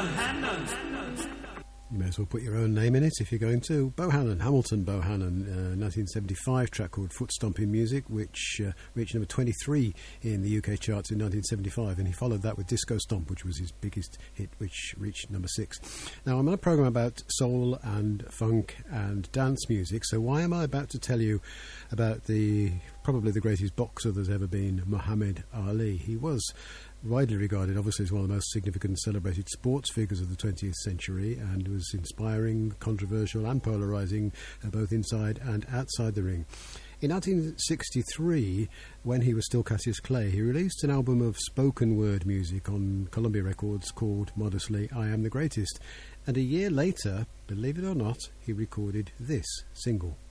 You may as well put your own name in it if you're going to. Bohannon, Hamilton Bohannon, 1975 track called Foot Stomping Music, which reached number 23 in the UK charts in 1975, and he followed that with Disco Stomp, which was his biggest hit, which reached number 6. Now, I'm on a programme about soul and funk and dance music, so why am I about to tell you about probably the greatest boxer there's ever been, Muhammad Ali? He was widely regarded, obviously, as one of the most significant and celebrated sports figures of the 20th century, and was inspiring, controversial and polarising, both inside and outside the ring. In 1963, when he was still Cassius Clay, he released an album of spoken word music on Columbia Records called, modestly, I Am the Greatest. And a year later, believe it or not, he recorded this single.